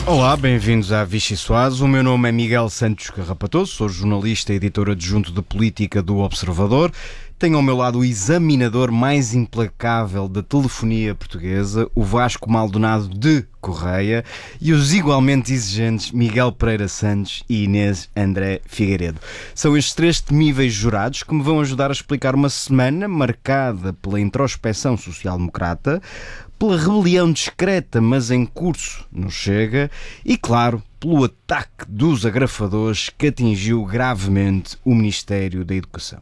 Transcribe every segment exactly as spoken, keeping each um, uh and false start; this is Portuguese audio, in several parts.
Olá, bem-vindos à Vichy Soares. O meu nome é Miguel Santos Carrapatoso, sou jornalista e editor adjunto de política do Observador. Tenho ao meu lado o examinador mais implacável da telefonia portuguesa, o Vasco Maldonado de Correia, e os igualmente exigentes Miguel Pereira Santos e Inês André Figueiredo. São estes três temíveis jurados que me vão ajudar a explicar uma semana marcada pela introspeção social-democrata, pela rebelião discreta, mas em curso no Chega, e, claro, pelo ataque dos agrafadores que atingiu gravemente o Ministério da Educação.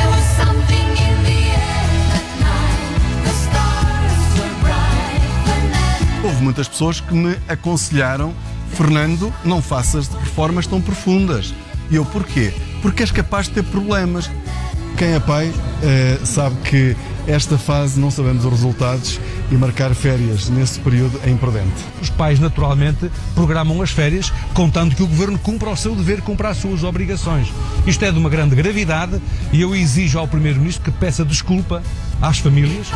Houve muitas pessoas que me aconselharam: Fernando, não faças reformas tão profundas. E eu, porquê? Porque és capaz de ter problemas. Quem é pai eh, sabe que esta fase não sabemos os resultados e marcar férias nesse período é imprudente. Os pais, naturalmente, programam as férias contando que o Governo cumpra o seu dever, cumpra as suas obrigações. Isto é de uma grande gravidade e eu exijo ao Primeiro-Ministro que peça desculpa às famílias.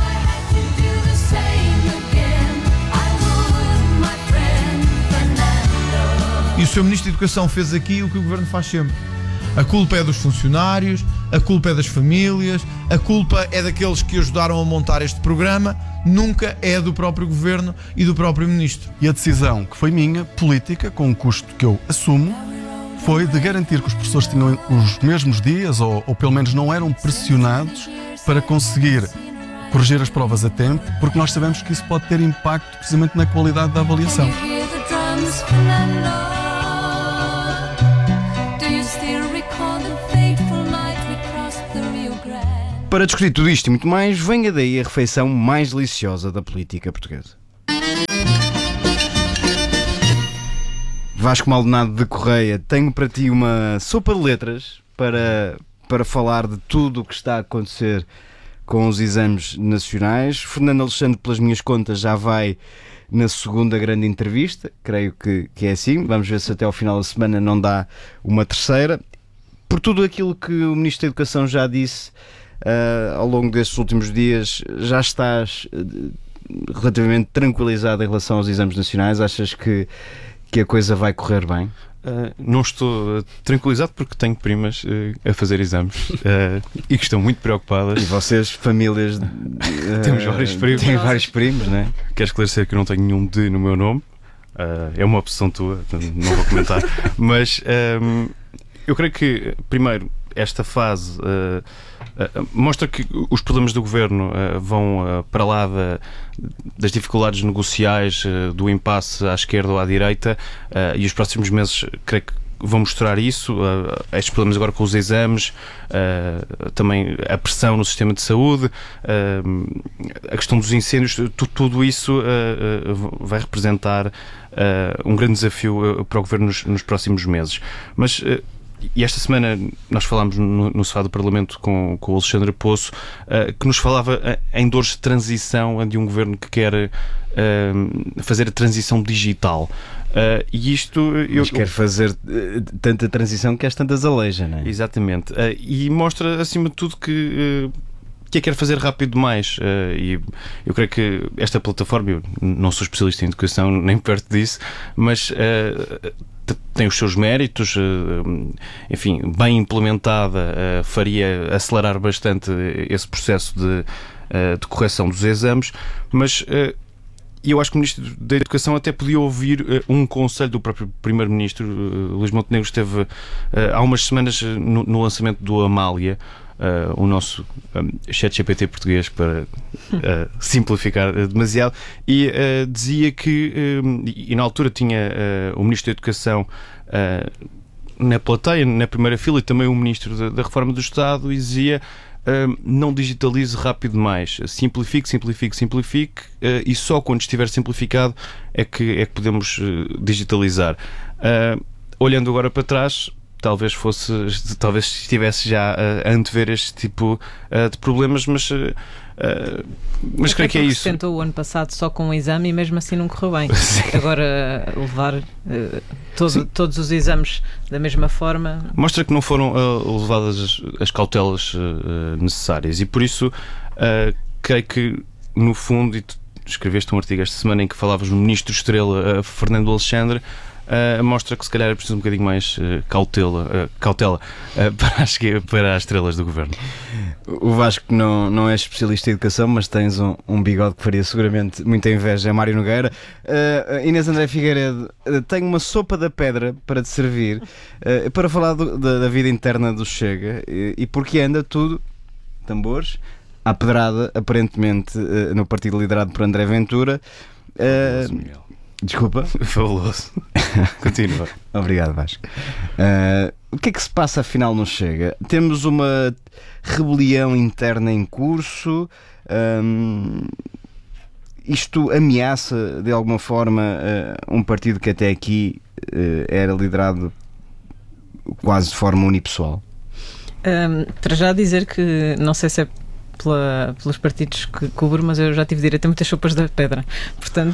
E o senhor Ministro da Educação fez aqui o que o Governo faz sempre. A culpa é dos funcionários, a culpa é das famílias, a culpa é daqueles que ajudaram a montar este programa, nunca é do próprio Governo e do próprio Ministro. E a decisão que foi minha, política, com um custo que eu assumo, foi de garantir que os professores tinham os mesmos dias, ou, ou pelo menos não eram pressionados, para conseguir corrigir as provas a tempo, porque nós sabemos que isso pode ter impacto precisamente na qualidade da avaliação. Para discutir tudo isto e muito mais, venha daí a refeição mais deliciosa da política portuguesa. Vasco Maldonado de Correia, tenho para ti uma sopa de letras para, para falar de tudo o que está a acontecer com os exames nacionais. Fernando Alexandre, pelas minhas contas, já vai na segunda grande entrevista, creio que, que é assim. Vamos ver se até ao final da semana não dá uma terceira. Por tudo aquilo que o Ministro da Educação já disse Uh, ao longo destes últimos dias, já estás uh, relativamente tranquilizado em relação aos exames nacionais? Achas que, que a coisa vai correr bem? Uh, não estou uh, tranquilizado porque tenho primas uh, a fazer exames uh, e que estão muito preocupadas. E vocês, famílias, uh, temos vários primos. Têm vários primos, não é? Quero esclarecer que eu não tenho nenhum de no meu nome. Uh, é uma opção tua, não vou comentar. Mas um, eu creio que, primeiro, esta fase uh, uh, mostra que os problemas do Governo uh, vão uh, para lá da, das dificuldades negociais, uh, do impasse à esquerda ou à direita, uh, e os próximos meses creio que vão mostrar isso, uh, estes problemas agora com os exames, uh, também a pressão no sistema de saúde, uh, a questão dos incêndios, tu, tudo isso uh, uh, vai representar uh, um grande desafio uh, para o Governo nos, nos próximos meses. Mas uh, E esta semana nós falámos no, no sofá do Parlamento com, com o Alexandre Poço, uh, que nos falava uh, em dores de transição de um governo que quer uh, fazer a transição digital. Uh, e isto... Eu, Mas quer fazer uh, tanta transição que às tantas aleija, não é? Exatamente. Uh, e mostra, acima de tudo, que... Uh, que a quer fazer rápido demais, uh, e eu creio que esta plataforma, eu não sou especialista em educação, nem perto disso, mas uh, tem os seus méritos, uh, enfim, bem implementada, uh, faria acelerar bastante esse processo de, uh, de correção dos exames, mas uh, eu acho que o Ministro da Educação até podia ouvir uh, um conselho do próprio Primeiro-Ministro. uh, Luís Montenegro esteve uh, há umas semanas no, no lançamento do Amália, Uh, o nosso um, chat G P T português, para uh, simplificar demasiado, e uh, dizia que, um, e, e na altura tinha uh, o Ministro da Educação uh, na plateia, na primeira fila, e também o Ministro da, da Reforma do Estado, e dizia: uh, não digitalize rápido demais, simplifique, simplifique, simplifique, uh, e só quando estiver simplificado é que, é que podemos uh, digitalizar. Uh, olhando agora para trás, talvez fosse, talvez estivesse já a antever este tipo uh, de problemas, mas, uh, uh, mas creio que é isso. Tentou o ano passado só com um exame e mesmo assim não correu bem. Sim. Agora levar uh, todo, todos os exames da mesma forma... Mostra que não foram uh, levadas as, as cautelas uh, necessárias, e por isso uh, creio que, no fundo, e escreveste um artigo esta semana em que falavas no Ministro Estrela, uh, Fernando Alexandre, uh, mostra que se calhar é preciso um bocadinho mais uh, cautela, uh, cautela uh, para, as, para as estrelas do Governo. O Vasco não, não é especialista em educação, mas tens um, um bigode que faria seguramente muita inveja a Mário Nogueira. Uh, Inês André Figueiredo, uh, tenho uma sopa da pedra para te servir, uh, para falar do, da, da vida interna do Chega e, e porque anda tudo, tambores, à pedrada, aparentemente, uh, no partido liderado por André Ventura. Uh, desculpa. Fabuloso. Continua. Obrigado, Vasco. Uh, o que é que se passa afinal no Chega? Temos uma rebelião interna em curso. Um, isto ameaça de alguma forma uh, um partido que até aqui uh, era liderado quase de forma unipessoal? Um, para já dizer que não sei se é Pela, pelos partidos que cubro, mas eu já tive direito a muitas sopas da pedra, portanto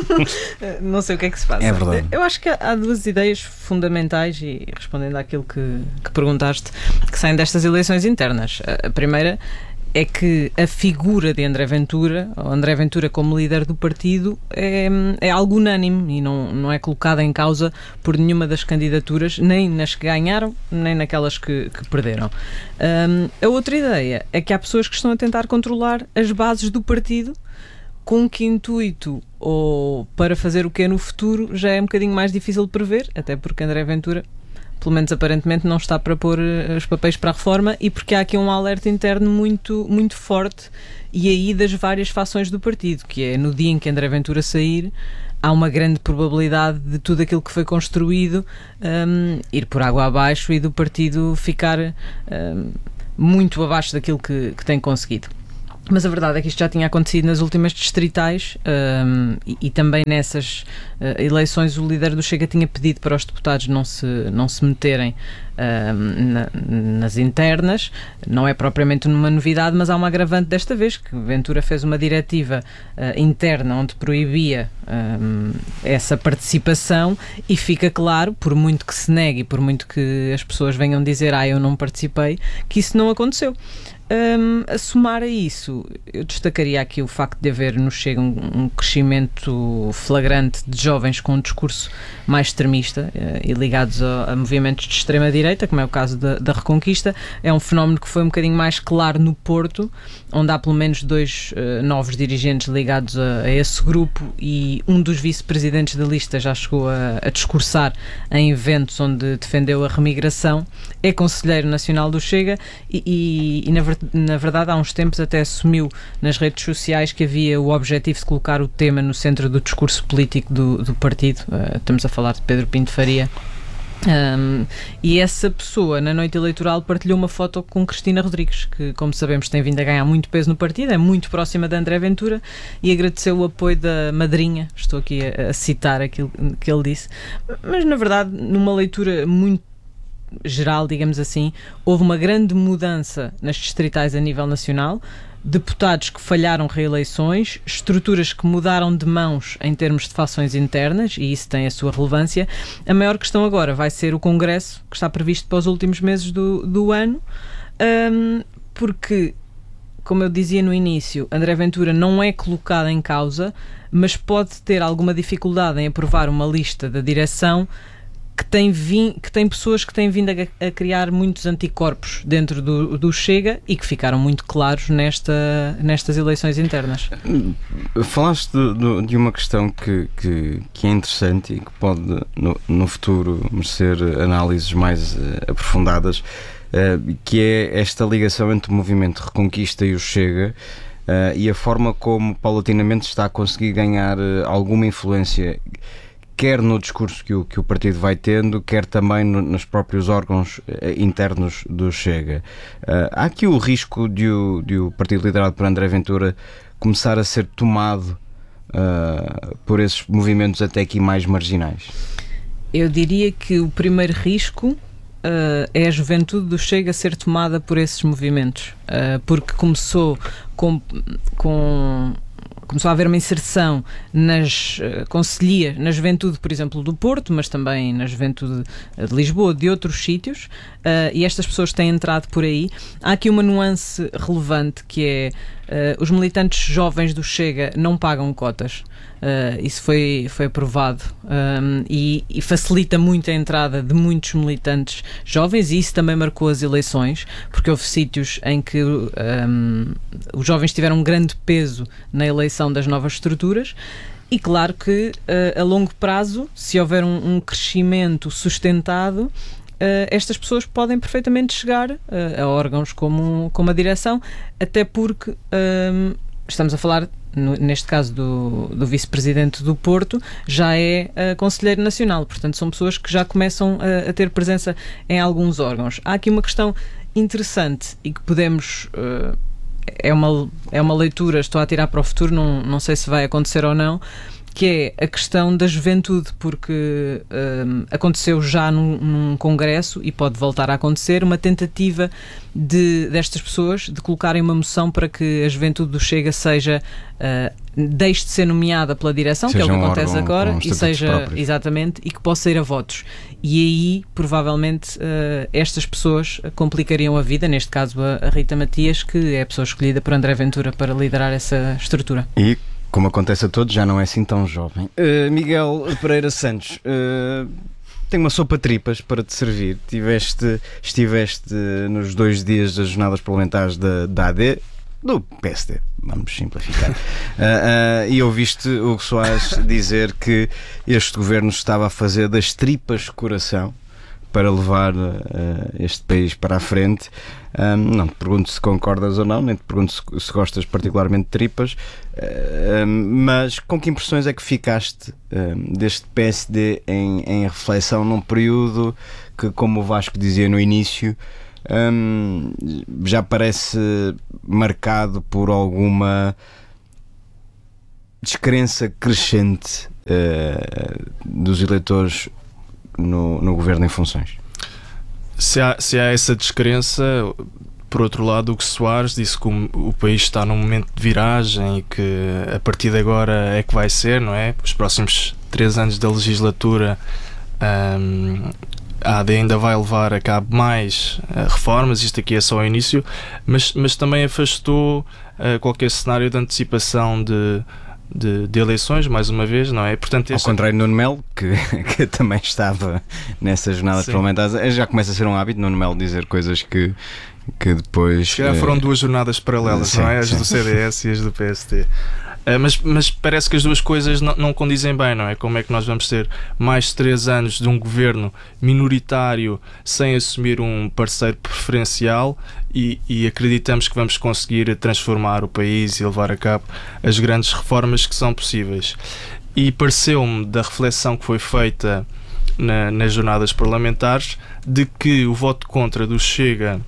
não sei o que é que se passa. É verdade. Eu acho que há duas ideias fundamentais, e respondendo àquilo que, que perguntaste, que saem destas eleições internas. A primeira é que a figura de André Ventura, ou André Ventura como líder do partido, é, é algo unânime e não, não é colocada em causa por nenhuma das candidaturas, nem nas que ganharam, nem naquelas que, que perderam. Um, a outra ideia é que há pessoas que estão a tentar controlar as bases do partido, com que intuito ou para fazer o que é no futuro já é um bocadinho mais difícil de prever, até porque André Ventura, pelo menos aparentemente, não está para pôr os papéis para a reforma, e porque há aqui um alerta interno muito, muito forte, e aí das várias fações do partido, que é no dia em que André Ventura sair, há uma grande probabilidade de tudo aquilo que foi construído um, ir por água abaixo e do partido ficar um, muito abaixo daquilo que, que tem conseguido. Mas a verdade é que isto já tinha acontecido nas últimas distritais um, e, e também nessas uh, eleições o líder do Chega tinha pedido para os deputados não se, não se meterem um, na, nas internas. Não é propriamente uma novidade, mas há uma agravante desta vez, que Ventura fez uma diretiva uh, interna onde proibia um, essa participação, e fica claro, por muito que se negue e por muito que as pessoas venham dizer ah, eu não participei, que isso não aconteceu. Um, a somar a isso, eu destacaria aqui o facto de haver no Chega um, um crescimento flagrante de jovens com um discurso mais extremista uh, e ligados a, a movimentos de extrema-direita, como é o caso da, da Reconquista. É um fenómeno que foi um bocadinho mais claro no Porto, onde há pelo menos dois uh, novos dirigentes ligados a, a esse grupo, e um dos vice-presidentes da lista já chegou a, a discursar em eventos onde defendeu a remigração. É conselheiro nacional do Chega e, e, e na verdade Na verdade, há uns tempos até assumiu nas redes sociais que havia o objetivo de colocar o tema no centro do discurso político do, do partido. Uh, estamos a falar de Pedro Pinto Faria. Um, e essa pessoa, na noite eleitoral, partilhou uma foto com Cristina Rodrigues, que, como sabemos, tem vindo a ganhar muito peso no partido, é muito próxima de André Ventura, e agradeceu o apoio da madrinha. Estou aqui a, a citar aquilo que ele disse. Mas, na verdade, numa leitura muito geral, digamos assim, houve uma grande mudança nas distritais a nível nacional, deputados que falharam reeleições, estruturas que mudaram de mãos em termos de fações internas, e isso tem a sua relevância. A maior questão agora vai ser o Congresso, que está previsto para os últimos meses do, do ano, um, porque, como eu dizia no início, André Ventura não é colocado em causa, mas pode ter alguma dificuldade em aprovar uma lista da direção que tem, vim, que tem pessoas que têm vindo a, a criar muitos anticorpos dentro do, do Chega e que ficaram muito claros nesta, nestas eleições internas. Falaste de, de, de uma questão que, que, que é interessante e que pode no, no futuro merecer análises mais uh, aprofundadas, uh, que é esta ligação entre o movimento Reconquista e o Chega, uh, e a forma como paulatinamente está a conseguir ganhar uh, alguma influência, quer no discurso que o, que o partido vai tendo, quer também no, nos próprios órgãos eh, internos do Chega. Uh, há aqui o risco de o, de o partido liderado por André Ventura começar a ser tomado uh, por esses movimentos até aqui mais marginais? Eu diria que o primeiro risco uh, é a juventude do Chega ser tomada por esses movimentos, uh, porque começou com... com começou a haver uma inserção nas uh, concelhias, na juventude, por exemplo, do Porto, mas também na juventude de Lisboa, de outros sítios, uh, e estas pessoas têm entrado por aí. Há aqui uma nuance relevante, que é Uh, os militantes jovens do Chega não pagam cotas. Uh, isso foi, foi aprovado um, e, e facilita muito a entrada de muitos militantes jovens, e isso também marcou as eleições, porque houve sítios em que um, os jovens tiveram um grande peso na eleição das novas estruturas. E claro que uh, a longo prazo, se houver um, um crescimento sustentado, uh, estas pessoas podem perfeitamente chegar uh, a órgãos como, como a direção, até porque um, estamos a falar, no, neste caso do, do vice-presidente do Porto, já é uh, conselheiro nacional, portanto são pessoas que já começam uh, a ter presença em alguns órgãos. Há aqui uma questão interessante e que podemos... Uh, É uma, é uma leitura, estou a tirar para o futuro, não, não sei se vai acontecer ou não, que é a questão da juventude, porque um, aconteceu já num, num congresso, e pode voltar a acontecer, uma tentativa de, destas pessoas de colocarem uma moção para que a juventude do Chega seja uh, deixe de ser nomeada pela direção, seja que é o que um acontece agora, e seja próprios. Exatamente, e que possa ir a votos. E aí, provavelmente, uh, estas pessoas complicariam a vida, neste caso a, a Rita Matias, que é a pessoa escolhida por André Ventura para liderar essa estrutura. E, como acontece a todos, já não é assim tão jovem. Uh, Miguel Pereira Santos, uh, tenho uma sopa de tripas para te servir. Tiveste, estiveste nos dois dias das jornadas parlamentares da, da A D, do P S D, vamos simplificar, uh, uh, e ouviste o Hugo Soares dizer que este governo estava a fazer das tripas coração para levar uh, este país para a frente. Um, não te pergunto se concordas ou não, nem te pergunto se, se gostas particularmente de tripas, uh, um, mas com que impressões é que ficaste um, deste P S D em, em reflexão num período que, como o Vasco dizia no início, um, já parece marcado por alguma descrença crescente uh, dos eleitores no, no governo em funções? Se há, se há essa descrença, por outro lado, o Hugo Soares disse que o, o país está num momento de viragem e que a partir de agora é que vai ser, não é? Os próximos três anos da legislatura, um, a A D ainda vai levar a cabo mais uh, reformas, isto aqui é só o início, mas, mas também afastou uh, qualquer cenário de antecipação de De, de eleições, mais uma vez, não é? Portanto, ao este... contrário de Nuno Melo, que, que também estava nessas jornadas Sim. parlamentares, já começa a ser um hábito Nuno Melo dizer coisas que, que depois... Já foram é... duas jornadas paralelas, sim, não é? As sim. do C D S e as do P S D. Uh, mas, mas parece que as duas coisas não, não condizem bem, não é? Como é que nós vamos ter mais três anos de um governo minoritário sem assumir um parceiro preferencial e, e acreditamos que vamos conseguir transformar o país e levar a cabo as grandes reformas que são possíveis. E pareceu-me, da reflexão que foi feita na, nas jornadas parlamentares, de que o voto contra do Chega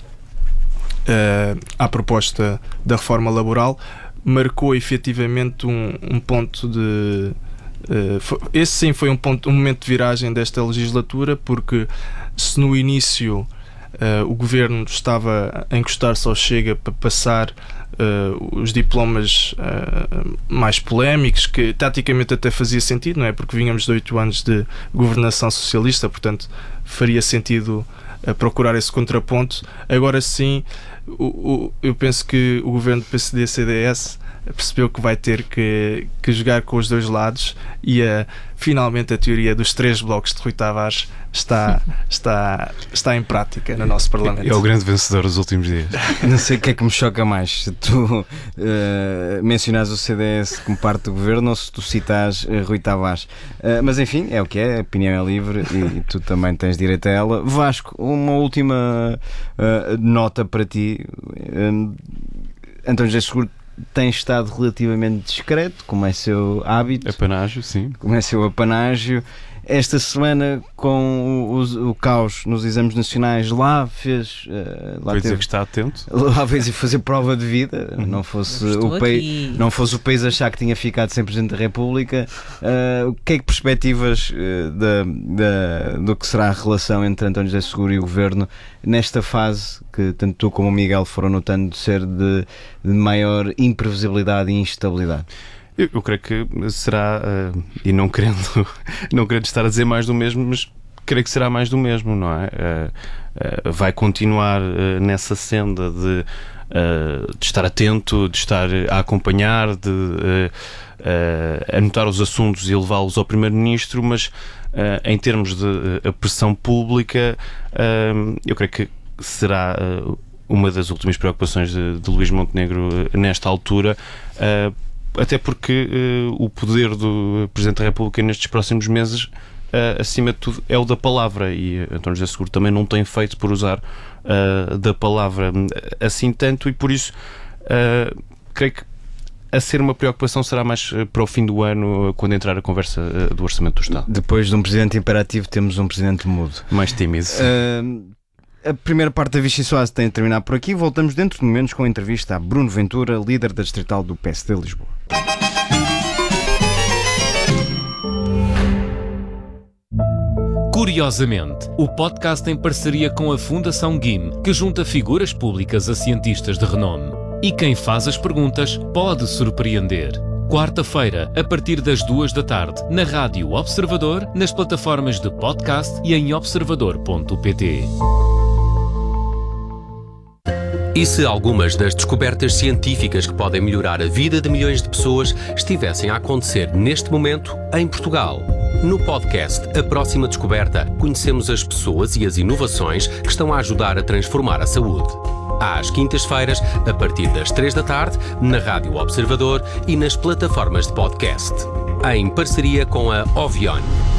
uh, à proposta da reforma laboral marcou efetivamente um, um ponto de... Uh, foi, esse sim foi um, ponto, um momento de viragem desta legislatura, porque se no início uh, o governo estava a encostar-se ao Chega para passar uh, os diplomas uh, mais polémicos, que taticamente até fazia sentido, não é? Porque vínhamos de oito anos de governação socialista, portanto faria sentido uh, procurar esse contraponto. Agora sim, o, o, eu penso que o governo do P S D C D S percebeu que vai ter que, que jogar com os dois lados e a, finalmente a teoria dos três blocos de Rui Tavares está, está, está em prática no nosso Parlamento. É o grande vencedor dos últimos dias. Não sei o que é que me choca mais, se tu uh, mencionares o C D S como parte do governo ou se tu citas uh, Rui Tavares. Uh, mas enfim, é o que é, a opinião é livre e, e tu também tens direito a ela. Vasco, uma última uh, nota para ti. Uh, António José Seguro tem estado relativamente discreto, como é seu hábito. Apanágio, sim. Como é seu apanágio. Esta semana, com o, o, o caos nos exames nacionais, lá fez... Uh, lá Vou dizer teve, que está atento. Lá fez fazer prova de vida. Não fosse, o país, não fosse o país achar que tinha ficado sem Presidente da República. Uh, o que é que perspectivas uh, da, da, do que será a relação entre António José Seguro e o Governo nesta fase que tanto tu como o Miguel foram notando de ser de, de maior imprevisibilidade e instabilidade? Eu, eu creio que será, uh, e não querendo, não querendo estar a dizer mais do mesmo, mas creio que será mais do mesmo, não é? Uh, uh, vai continuar uh, nessa senda de uh, de estar atento, de estar a acompanhar, de uh, uh, anotar os assuntos e levá-los ao Primeiro-Ministro, mas uh, em termos de uh, pressão pública, uh, eu creio que será uh, uma das últimas preocupações de, de Luís Montenegro uh, nesta altura, uh, até porque uh, o poder do Presidente da República nestes próximos meses, uh, acima de tudo, é o da palavra, e António José Seguro também não tem feito por usar uh, da palavra assim tanto, e por isso uh, creio que a ser uma preocupação será mais para o fim do ano, quando entrar a conversa uh, do Orçamento do Estado. Depois de um Presidente imperativo temos um Presidente mudo. Mais tímido. Uh, a primeira parte da Vichy Soase tem de terminar por aqui. Voltamos dentro de momentos com a entrevista a Bruno Ventura, líder da distrital do P S D de Lisboa. Curiosamente, o podcast em parceria com a Fundação G I M, que junta figuras públicas a cientistas de renome. E quem faz as perguntas pode surpreender. Quarta-feira, a partir das duas da tarde, na Rádio Observador, nas plataformas de podcast e em observador ponto pt. E se algumas das descobertas científicas que podem melhorar a vida de milhões de pessoas estivessem a acontecer neste momento em Portugal? No podcast A Próxima Descoberta, conhecemos as pessoas e as inovações que estão a ajudar a transformar a saúde. Às quintas-feiras, a partir das três da tarde, na Rádio Observador e nas plataformas de podcast. Em parceria com a Ovion.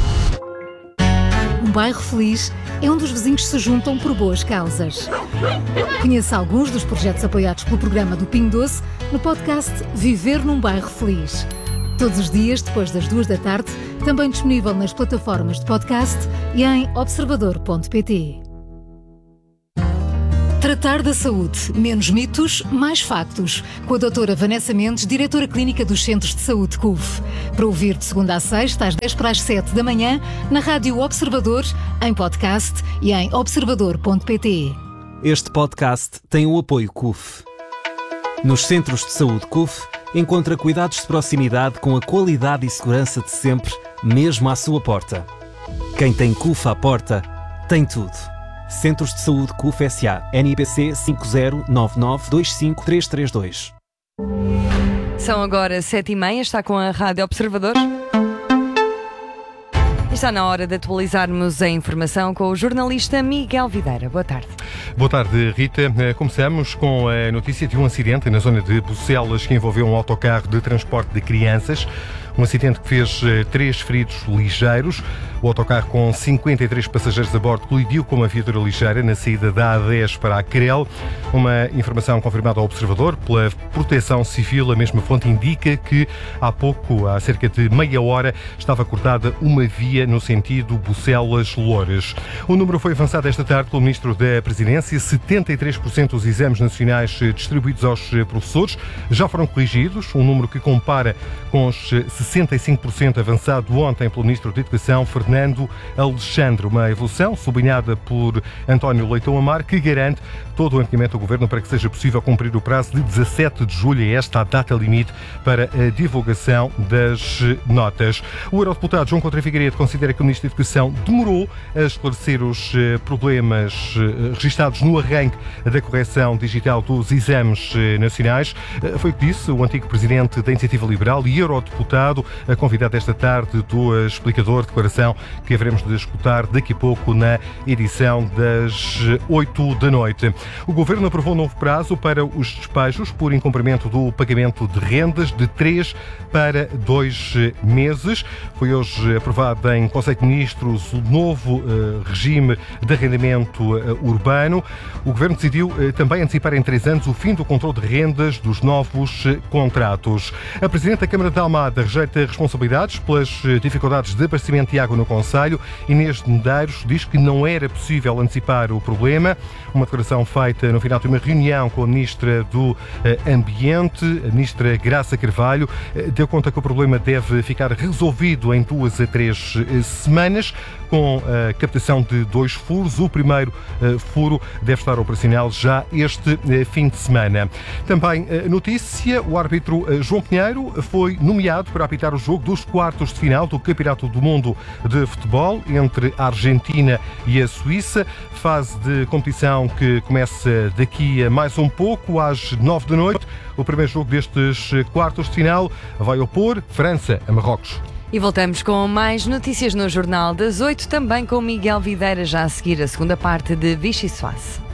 Um bairro feliz é onde os vizinhos se juntam por boas causas. Conheça alguns dos projetos apoiados pelo programa do Pingo Doce no podcast Viver num Bairro Feliz. Todos os dias, depois das duas da tarde, também disponível nas plataformas de podcast e em observador ponto pt. Tratar da saúde. Menos mitos, mais factos. Com a doutora Vanessa Mendes, diretora clínica dos Centros de Saúde C U F. Para ouvir de segunda a sexta, às dez para as sete da manhã, na Rádio Observador, em podcast e em observador ponto pt. Este podcast tem o apoio C U F. Nos Centros de Saúde C U F, encontra cuidados de proximidade com a qualidade e segurança de sempre, mesmo à sua porta. Quem tem C U F à porta, tem tudo. Centros de Saúde C U F S A, N I B C cinco zero nove nove dois cinco três três dois. São agora sete e meia, está com a Rádio Observador. Está na hora de atualizarmos a informação com o jornalista Miguel Videira. Boa tarde. Boa tarde, Rita. Começamos com a notícia de um acidente na zona de Bucelas que envolveu um autocarro de transporte de crianças. Um acidente que fez três feridos ligeiros. O autocarro com cinquenta e três passageiros a bordo colidiu com uma viatura ligeira na saída da A dez para a Crel. Uma informação confirmada ao Observador pela Proteção Civil. A mesma fonte indica que há pouco, há cerca de meia hora, estava cortada uma via no sentido Bucelas-Loures. O número foi avançado esta tarde pelo Ministro da Presidência. setenta e três por cento dos exames nacionais distribuídos aos professores já foram corrigidos, um número que compara com os sessenta e cinco por cento avançado ontem pelo Ministro da Educação, Fernando Alexandre. Uma evolução sublinhada por António Leitão Amar, que garante todo o empenhamento do Governo para que seja possível cumprir o prazo de dezassete de julho, é esta a data limite para a divulgação das notas. O eurodeputado João Coutinho Figueiredo considera que o Ministro da Educação demorou a esclarecer os problemas registados no arranque da correção digital dos exames nacionais. Foi o que disse o antigo Presidente da Iniciativa Liberal e eurodeputado, convidado esta tarde do explicador, declaração que haveremos de escutar daqui a pouco na edição das oito da noite. O Governo aprovou um novo prazo para os despejos por incumprimento do pagamento de rendas de três para dois meses. Foi hoje aprovado em Conselho de Ministros o novo uh, regime de arrendamento uh, urbano. O Governo decidiu uh, também antecipar em três anos o fim do controle de rendas dos novos uh, contratos. A Presidente da Câmara de Almada rejeita responsabilidades pelas dificuldades de abastecimento de água no concelho. Inês de Medeiros diz que não era possível antecipar o problema. Uma declaração feita no final de uma reunião com a Ministra do Ambiente, a Ministra Graça Carvalho, deu conta que o problema deve ficar resolvido em duas a três semanas, com a captação de dois furos. O primeiro furo deve estar operacional já este fim de semana. Também notícia, o árbitro João Pinheiro foi nomeado para apitar o jogo dos quartos de final do Campeonato do Mundo de Futebol entre a Argentina e a Suíça. Fase de competição que começa daqui a mais um pouco, às nove da noite. O primeiro jogo destes quartos de final vai opor França a Marrocos. E voltamos com mais notícias no Jornal das Oito, também com Miguel Videira, já a seguir a segunda parte de Vichy Soase.